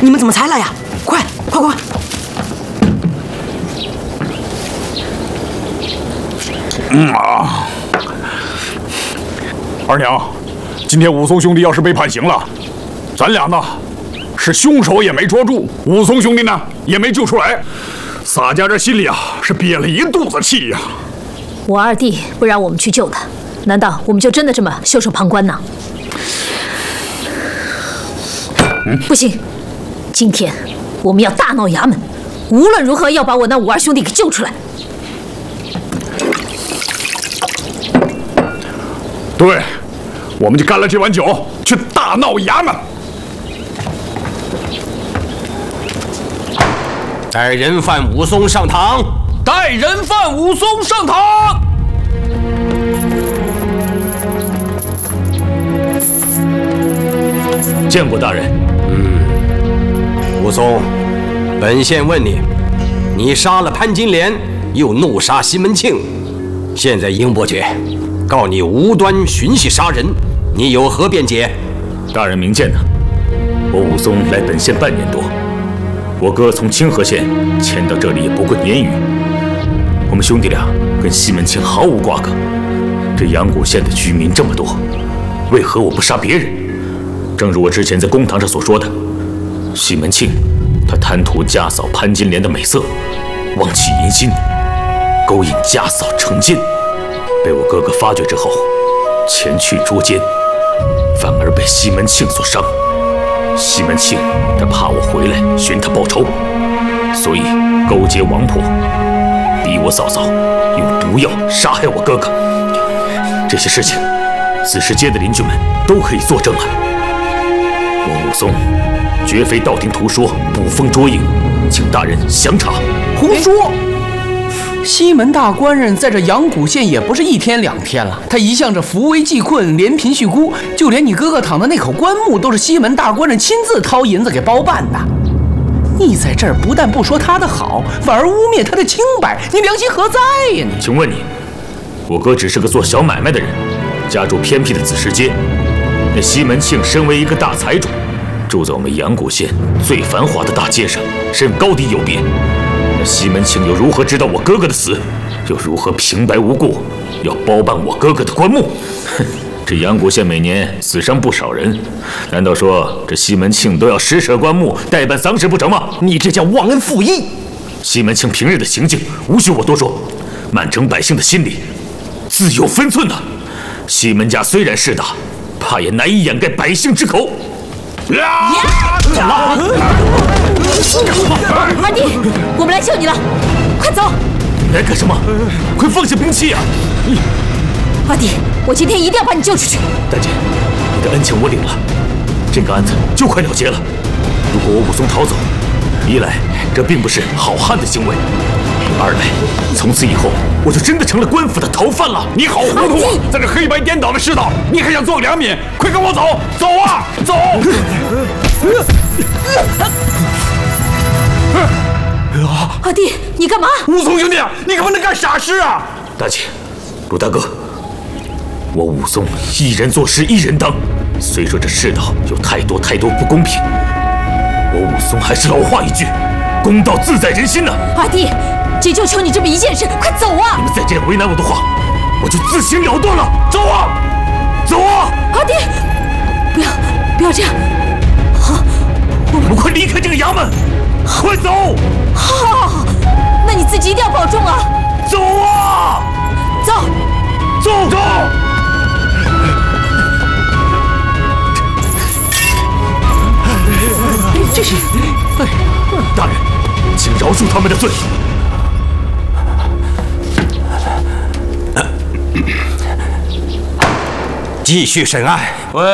你们怎么才来呀？快！ 二娘，今天武松兄弟要是被判刑了，咱俩呢是凶手也没捉住，武松兄弟呢也没救出来，洒家这心里啊是憋了一肚子气呀。 我二弟不让我们去救他，难道我们就真的这么袖手旁观呢？不行，今天我们要大闹衙门，无论如何要把我那五二兄弟给救出来。 对，我们就干了这碗酒，去大闹衙门。 带人犯武松上堂！ 带人犯武松上堂！ 见过大人。 武松，本县问你，你杀了潘金莲，又怒杀西门庆，现在英伯爵告你无端寻衅杀人，你有何辩解？ 大人明鉴呐，我武松来本县半年多，我哥从清河县迁到这里也不过年余，我们兄弟俩跟西门庆毫无瓜葛。这阳谷县的居民这么多，为何我不杀别人？正如我之前在公堂上所说的，西门庆他贪图家嫂潘金莲的美色，忘起淫心，勾引家嫂成奸，被我哥哥发觉之后，前去捉奸，反而被西门庆所伤。西门庆他怕我回来寻他报仇，所以勾结王婆，逼我嫂嫂用毒药杀害我哥哥。这些事情，子时街的邻居们都可以作证啊！我武松绝非道听途说、捕风捉影，请大人详查。 胡说！西门大官人在这阳谷县也不是一天两天了，他一向这扶危济困、怜贫恤孤，就连你哥哥躺的那口棺木都是西门大官人亲自掏银子给包办的。你在这儿不但不说他的好，反而污蔑他的清白，你良心何在呀？你， 请问你，我哥只是个做小买卖的人，家住偏僻的子时街。那西门庆身为一个大财主，住在我们阳谷县最繁华的大街上，身高低有别。那西门庆又如何知道我哥哥的死？又如何平白无故要包办我哥哥的棺木？哼，这阳谷县每年死伤不少人，难道说这西门庆都要施舍棺木、代办丧事不成吗？ 你这叫忘恩负义！ 西门庆平日的行径，无需我多说，满城百姓的心里自有分寸呐。西门家虽然势大，怕也难以掩盖百姓之口。 二弟，我们来救你了，快走！ 来干什么？快放下兵器啊！ 二弟，我今天一定要把你救出去。 大姐，你的恩情我领了，这个案子就快了结了。如果我武松逃走，一来这并不是好汉的行为，二来从此以后我就真的成了官府的逃犯了。 你好糊涂啊！在这黑白颠倒的世道，你还想做个良民？快跟我走，走啊，走！ 二弟，你干嘛？ 武松兄弟，你可不能干傻事啊！ 大姐，陆大哥，我武松一人做事一人当，虽说这世道有太多不公平，我武松还是老话一句，公道自在人心呐。 二弟，姐就求你这么一件事，快走啊！ 你们再这样为难我的话，我就自行了断了。走啊，走啊！ 二弟，不要这样。好， 我们快离开这个衙门，快走！ 好，那你自己一定要保重啊！ 走啊！ 走！ 这是，大人，请饶恕他们的罪。 继续审案。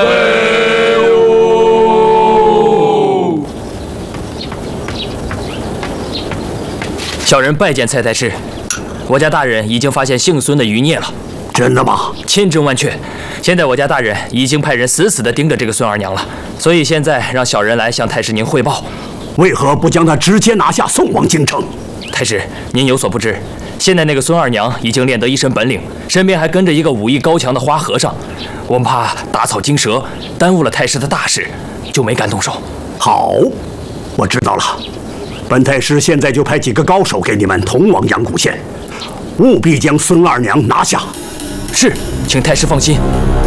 小人拜见蔡太师，我家大人已经发现姓孙的余孽了。 真的吗？ 千真万确。现在我家大人已经派人死死地盯着这个孙二娘了，所以现在让小人来向太师您汇报。 为何不将他直接拿下，送往京城？ 太师，您有所不知，现在那个孙二娘已经练得一身本领，身边还跟着一个武艺高强的花和尚，我们怕打草惊蛇，耽误了太师的大事，就没敢动手。 好， 我知道了，本太师现在就派几个高手给你们同往阳谷县，务必将孙二娘拿下。 是，请太师放心。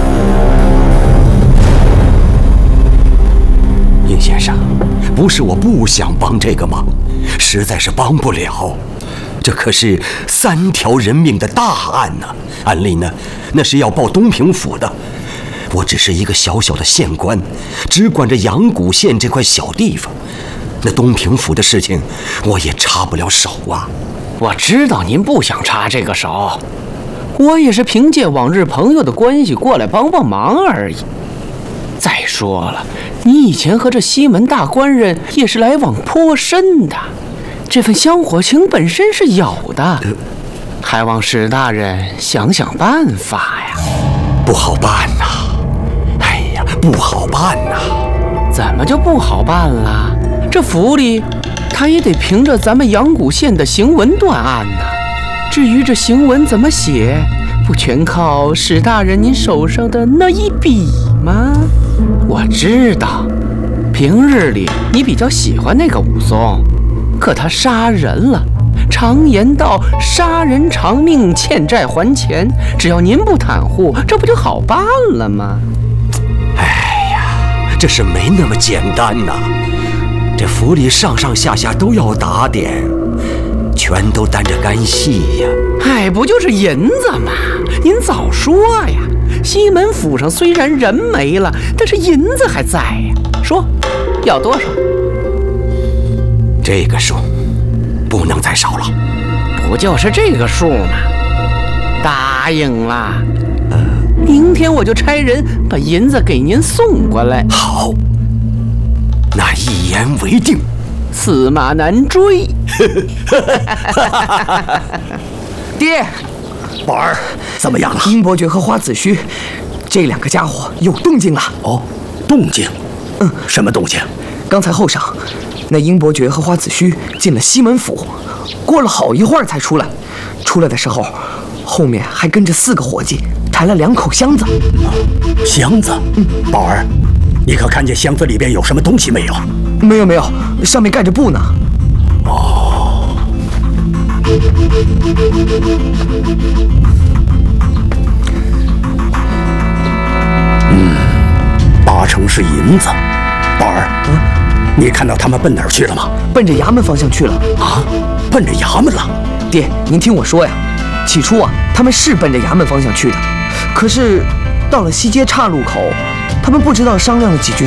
应先生，不是我不想帮这个忙，实在是帮不了。这可是3条人命的大案呢，按理呢，那是要报东平府的。我只是一个小小的县官，只管着阳谷县这块小地方，那东平府的事情我也插不了手啊。 我知道您不想插这个手，我也是凭借往日朋友的关系过来帮帮忙而已。再说了，你以前和这西门大官人也是来往颇深的，这份香火情本身是有的，还望史大人想想办法呀。 不好办呐，哎呀，不好办呐。 怎么就不好办了？这府里他也得凭着咱们阳谷县的行文断案呐。至于这行文怎么写，不全靠史大人您手上的那一笔吗？我知道，平日里你比较喜欢那个武松，可他杀人了。常言道，杀人偿命，欠债还钱。只要您不袒护，这不就好办了吗？ 哎呀，这事没那么简单呐。这府里上上下下都要打点，全都担着干系呀。 哎，不就是银子吗？您早说呀！西门府上虽然人没了，但是银子还在呀。说，要多少？ 这个数不能再少了。 不就是这个数吗？答应了。明天我就差人把银子给您送过来。 好，那一言为定。 驷马难追。爹， 宝儿，怎么样了？ 殷伯爵和花子虚这2个家伙有动静了。 哦，动静？什么动静？ 刚才后晌，那殷伯爵和花子虚进了西门府，过了好一会儿才出来。出来的时候，后面还跟着4个伙计，抬了2口箱子。 箱子？宝儿，你可看见箱子里边有什么东西没有？ 没有没有，上面盖着布呢。 哦，8成是银子。宝儿，你看到他们奔哪儿去了吗？ 奔着衙门方向去了。 啊，奔着衙门了？ 爹，您听我说呀，起初啊，他们是奔着衙门方向去的，可是到了西街岔路口，他们不知道商量了几句